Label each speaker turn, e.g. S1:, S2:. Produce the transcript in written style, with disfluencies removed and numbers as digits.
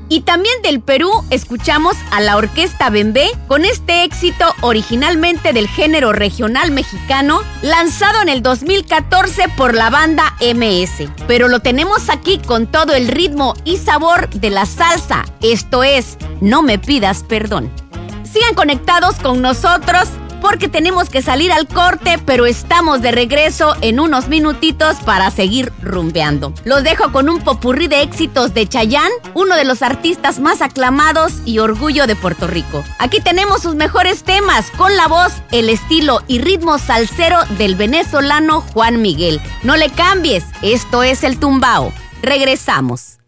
S1: Y también del Perú escuchamos a la Orquesta Bembé con este éxito originalmente del género regional mexicano, lanzado en el 2014 por la banda MS. Pero lo tenemos aquí con todo el ritmo y sabor de la salsa. Esto es No Me Pidas Perdón. Sigan conectados con nosotros porque tenemos que salir al corte, pero estamos de regreso en unos minutitos para seguir rumbeando. Los dejo con un popurrí de éxitos de Chayanne, uno de los artistas más aclamados y orgullo de Puerto Rico. Aquí tenemos sus mejores temas con la voz, el estilo y ritmo salsero del venezolano Juan Miguel. No le cambies, esto es el Tumbao. Regresamos.